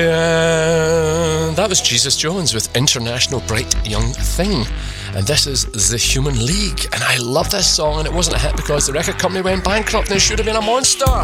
That was Jesus Jones with International Bright Young Thing. And this is The Human League. And I love this song, and it wasn't a hit because the record company went bankrupt and it should have been a monster.